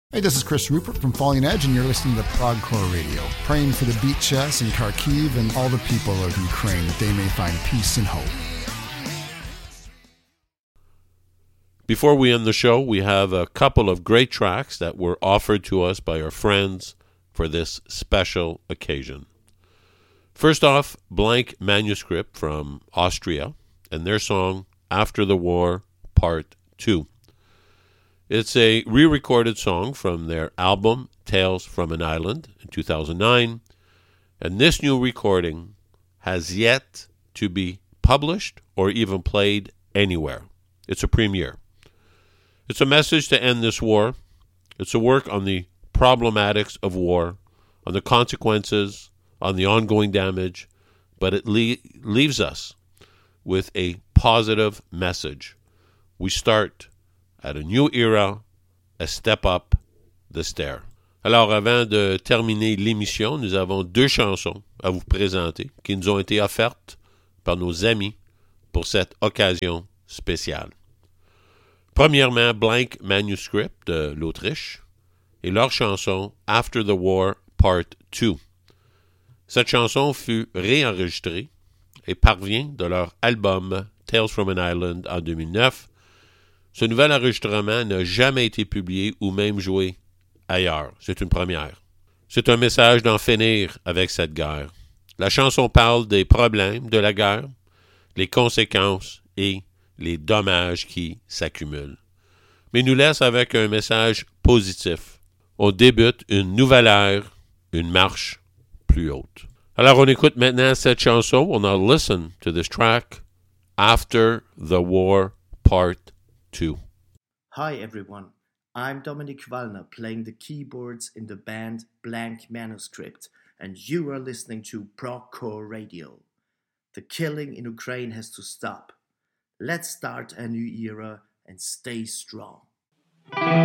Hey, this is Chris Rupert from Falling Edge, and you're listening to Progcore Radio, praying for the Beaches in Kharkiv and all the people of Ukraine that they may find peace and hope. Before we end the show, we have a couple of great tracks that were offered to us by our friends for this special occasion. First off, Blank Manuscript from Austria and their song After the War, Part 2. It's a re-recorded song from their album Tales from an Island in 2009, and this new recording has yet to be published or even played anywhere. It's a premiere. It's a message to end this war. It's a work on the problematics of war, on the consequences, on the ongoing damage, but it leaves us with a positive message. We start at a new era, a step up the stair. Alors, avant de terminer l'émission, nous avons deux chansons à vous présenter qui nous ont été offertes par nos amis pour cette occasion spéciale. Premièrement, Blank Manuscript de l'Autriche et leur chanson After the War Part 2. Cette chanson fut réenregistrée et parvient de leur album Tales from an Island en 2009. Ce nouvel enregistrement n'a jamais été publié ou même joué ailleurs. C'est une première. C'est un message d'en finir avec cette guerre. La chanson parle des problèmes de la guerre, les conséquences et les dommages qui s'accumulent. Mais nous laisse avec un message positif. On débute une nouvelle ère, une marche plus haute. Alors on écoute maintenant cette chanson. We'll now listen to this track, After the War, Part 2. Hi everyone, I'm Dominic Wallner playing the keyboards in the band Blank Manuscript, and you are listening to Progcore Radio. The killing in Ukraine has to stop. Let's start a new era and stay strong.